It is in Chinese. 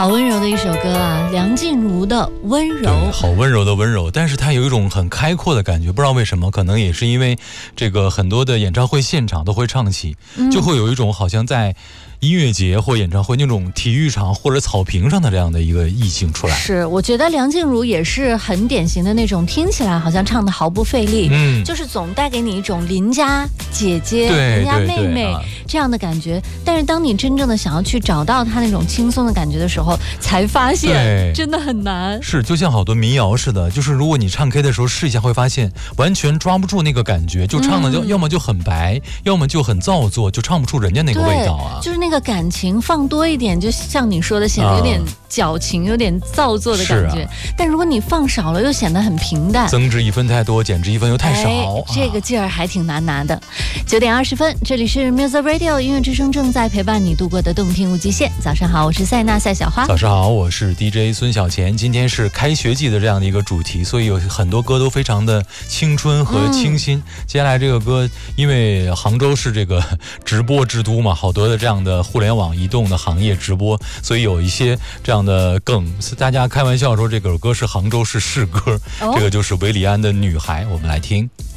好温柔的一首歌啊，梁静茹的《温柔》。 对，好温柔的温柔，但是它有一种很开阔的感觉，不知道为什么，可能也是因为这个很多的演唱会现场都会唱起，就会有一种好像在音乐节或演唱会那种体育场或者草坪上的这样的一个意境出来。 是，我觉得梁静茹也是很典型的那种听起来好像唱的毫不费力，就是总带给你一种邻家姐姐、邻家妹妹这样的感觉。但是当你真正的想要去找到她那种轻松的感觉的时候，才发现真的很难。 是，就像好多民谣似的，就是如果你唱 K 的时候试一下，会发现完全抓不住那个感觉，就唱的要么就很白，要么就很造作，就唱不出人家那个味道啊。 就是那个感情放多一点，就像你说的，显得有点矫情，有点造作的感觉。但如果你放少了，又显得很平淡。 增值1分太多，减值1分又太少， 这个劲儿还挺难拿的。9点20分，这里是 Music Radio 音乐之声，正在陪伴你度过的动听无极限。早上好，我是塞纳赛小花。 早上好，我是 DJ 孙小钱。今天是开学季的这样的一个主题，所以有很多歌都非常的青春和清新。接下来这个歌，因为杭州是这个直播之都嘛，好多的这样的互联网移动的行业直播，所以有一些这样的梗，大家开玩笑说这首歌是杭州市市歌，这个就是韦礼安的《女孩》，我们来听。